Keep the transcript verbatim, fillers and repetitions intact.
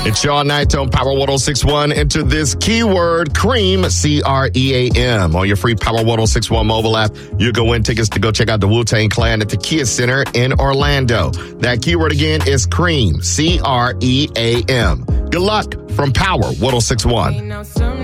It's Sean Knight on Power one oh six point one. Enter this keyword, CREAM, C R E A M. On your free Power one oh six point one mobile app, you can win tickets to go check out the Wu-Tang Clan at the Kia Center in Orlando. That keyword again is CREAM, C R E A M. Good luck from Power one oh six point one.